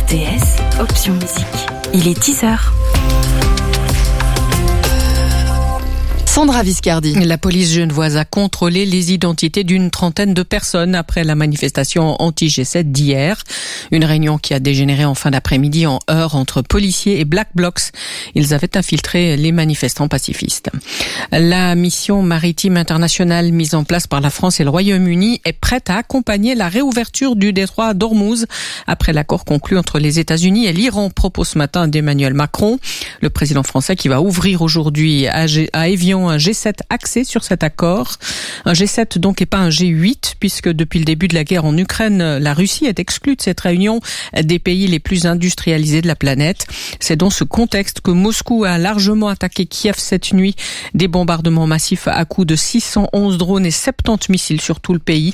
RTS, Option Musique. Il est 10h. Sandra Viscardi. La police genevoise a contrôlé les identités d'une trentaine de personnes après la manifestation anti-G7 d'hier. Une réunion qui a dégénéré en fin d'après-midi en heurts entre policiers et Black Blocs. Ils avaient infiltré les manifestants pacifistes. La mission maritime internationale mise en place par la France et le Royaume-Uni est prête à accompagner la réouverture du détroit d'Ormuz après l'accord conclu entre les États-Unis et l'Iran, propos ce matin d'Emmanuel Macron, le président français qui va ouvrir aujourd'hui à Évian un G7 axé sur cet accord. Un G7 donc et pas un G8 puisque depuis le début de la guerre en Ukraine, la Russie est exclue de cette réunion des pays les plus industrialisés de la planète. C'est dans ce contexte que Moscou a largement attaqué Kiev cette nuit. Des bombardements massifs à coups de 611 drones et 70 missiles sur tout le pays.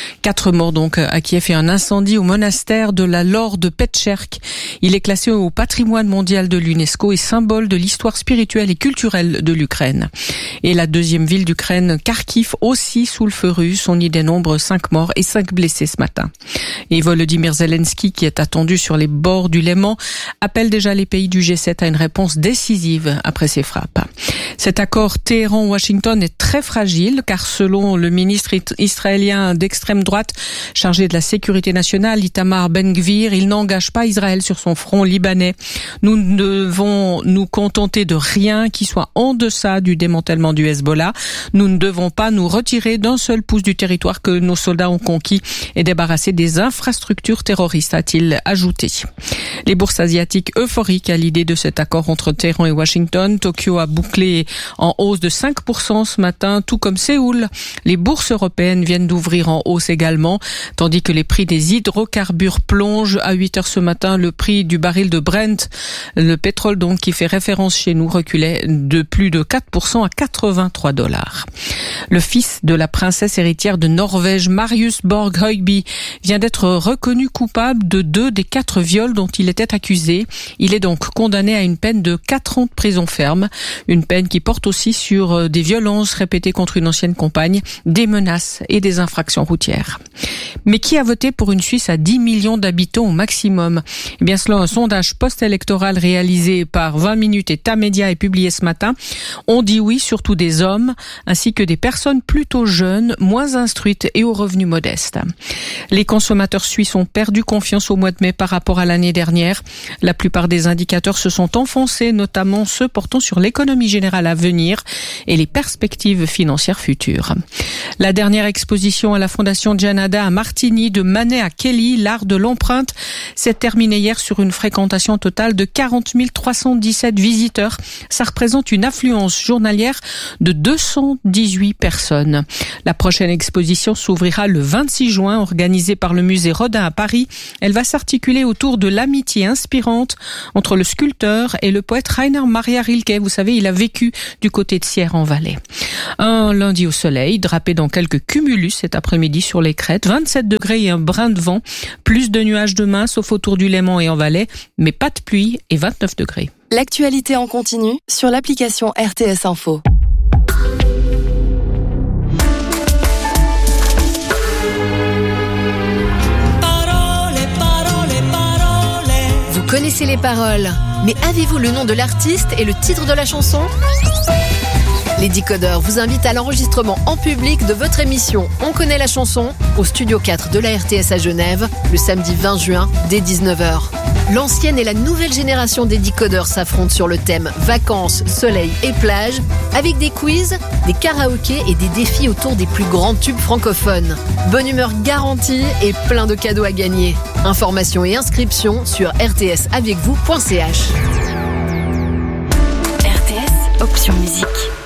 4 morts donc à Kiev et un incendie au monastère de la Laure de Petcherk. Il est classé au patrimoine mondial de l'UNESCO et symbole de l'histoire spirituelle et culturelle de l'Ukraine. Et la deuxième ville d'Ukraine, Kharkiv, aussi sous le feu russe. On y dénombre 5 morts et 5 blessés ce matin. Et Volodymyr Zelensky, qui est attendu sur les bords du Léman, appelle déjà les pays du G7 à une réponse décisive après ces frappes. Cet accord Téhéran-Washington est très fragile car selon le ministre israélien d'extrême droite chargé de la sécurité nationale, Itamar Ben-Gvir, il n'engage pas Israël sur son front libanais. Nous devons nous contenter de rien qui soit en deçà du démantèlement du Hezbollah. Nous ne devons pas nous retirer d'un seul pouce du territoire que nos soldats ont conquis et débarrasser des infrastructures terroristes, a-t-il ajouté. Les bourses asiatiques euphoriques à l'idée de cet accord entre Téhéran et Washington. Tokyo a bouclé en hausse de 5% ce matin, tout comme Séoul. Les bourses européennes viennent d'ouvrir en hausse également, tandis que les prix des hydrocarbures plongent. À 8h ce matin, le prix du baril de Brent, le pétrole donc qui fait référence chez nous, reculait de plus de 4% à $83. Le fils de la princesse héritière de Norvège, Marius Borg Høgby, vient d'être reconnu coupable de 2 des 4 viols dont il était accusé. Il est donc condamné à une peine de 4 ans de prison ferme, une peine qui porte aussi sur des violences répétées contre une ancienne compagne, des menaces et des infractions routières. Mais qui a voté pour une Suisse à 10 millions d'habitants au maximum? Eh bien, selon un sondage post-électoral réalisé par 20 minutes et Tamedia et publié ce matin, on dit oui, surtout des hommes, ainsi que des personnes plutôt jeunes, moins instruites et aux revenus modestes. Les consommateurs suisses ont perdu confiance au mois de mai par rapport à l'année dernière. La plupart des indicateurs se sont enfoncés, notamment ceux portant sur l'économie générale à venir et les perspectives financières futures. La dernière exposition à la Fondation Gianada à Martigny, de Manet à Kelly, l'art de l'empreinte, s'est terminée hier sur une fréquentation totale de 40 317 visiteurs. Ça représente une affluence journalière de 218 personnes. La prochaine exposition s'ouvrira le 26 juin, organisée par le musée Rodin à Paris. Elle va s'articuler autour de l'amitié inspirante entre le sculpteur et le poète Rainer Maria Rilke. Vous savez, il a vécu du côté de Sierre-en-Valais. Un lundi au soleil, drapé dans quelques cumulus cet après-midi sur les crêtes, 27 degrés et un brin de vent, plus de nuages demain, sauf autour du Léman et en Valais, mais pas de pluie et 29 degrés. L'actualité en continu sur l'application RTS Info. Vous connaissez les paroles, mais avez-vous le nom de l'artiste et le titre de la chanson ? Les décodeurs vous invitent à l'enregistrement en public de votre émission On connaît la chanson au Studio 4 de la RTS à Genève le samedi 20 juin dès 19h. L'ancienne et la nouvelle génération des décodeurs s'affrontent sur le thème vacances, soleil et plage avec des quiz, des karaokés et des défis autour des plus grands tubes francophones. Bonne humeur garantie et plein de cadeaux à gagner. Informations et inscriptions sur rtsavecvous.ch. RTS Option Musique.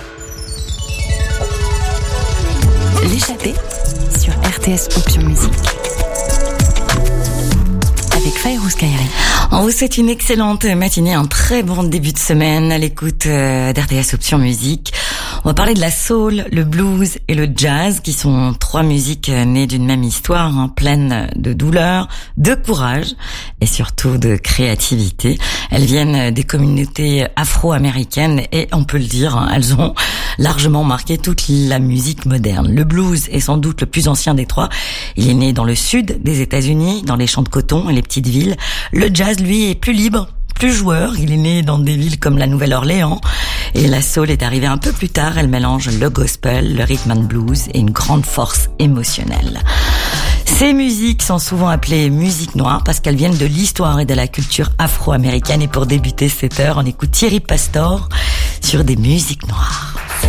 L'échappée sur RTS Option Musique. Avec Fayrouz Kairi. On vous souhaite une excellente matinée, un très bon début de semaine à l'écoute d'RTS Option Musique. On va parler de la soul, le blues et le jazz, qui sont 3 musiques nées d'une même histoire, pleines de douleur, de courage et surtout de créativité. Elles viennent des communautés afro-américaines et on peut le dire, elles ont largement marqué toute la musique moderne. Le blues est sans doute le plus ancien des 3. Il est né dans le sud des États-Unis, dans les champs de coton et les petites villes. Le jazz, lui, est plus libre, plus joueur. Il est né dans des villes comme la Nouvelle-Orléans. Et la soul est arrivée un peu plus tard. Elle mélange le gospel, le rhythm and blues et une grande force émotionnelle. Ces musiques sont souvent appelées musiques noires parce qu'elles viennent de l'histoire et de la culture afro-américaine. Et pour débuter cette heure, on écoute Thierry Pastor sur des musiques noires.